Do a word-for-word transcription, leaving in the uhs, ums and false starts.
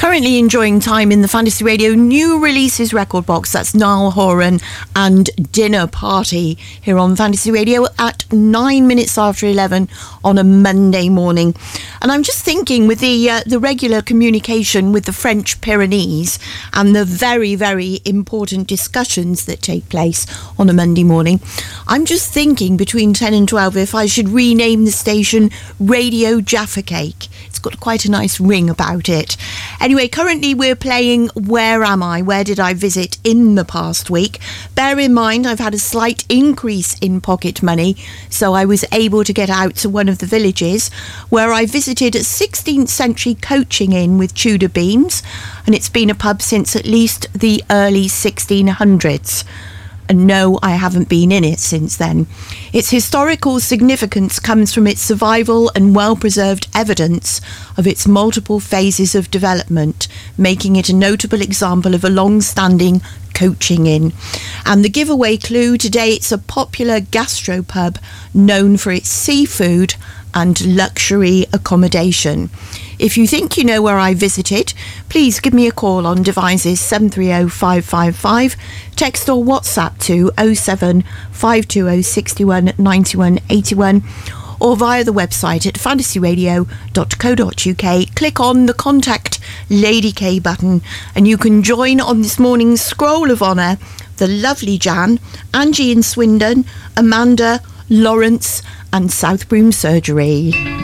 currently enjoying time in the Fantasy Radio new releases record box. That's Niall Horan and Dinner Party here on Fantasy Radio at nine minutes after eleven on a Monday morning. And I'm just thinking, with the uh, the regular communication with the French Pyrenees and the very, very important discussions that take place on a Monday morning, I'm just thinking between ten and twelve if I should rename the station Radio Jaffa Cake. It's got quite a nice ring about it. Anyway, currently we're playing Where Am I? Where Did I Visit in the past week? Bear in mind, I've had a slight increase in pocket money, so I was able to get out to one of the villages where I visited a sixteenth century coaching inn with Tudor beams, and it's been a pub since at least the early sixteen hundreds. And no, I haven't been in it since then. Its historical significance comes from its survival and well-preserved evidence of its multiple phases of development, making it a notable example of a long-standing coaching inn. And the giveaway clue today, it's a popular gastropub known for its seafood and luxury accommodation. If you think you know where I visited, please give me a call on devices seven three oh five five five, text or WhatsApp to oh seven five two oh six one nine one eight one, or via the website at fantasy radio dot co dot uk. Click on the Contact Lady K button and you can join on this morning's Scroll of Honour the lovely Jan, Angie in Swindon, Amanda, Lawrence and South Broom Surgery.